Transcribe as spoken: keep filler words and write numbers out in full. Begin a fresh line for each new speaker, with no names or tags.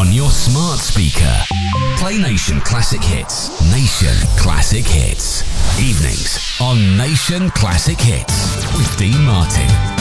on your smart speaker. Play Nation Classic Hits. Nation Classic Hits. Evenings on Nation Classic Hits with Dean Martin.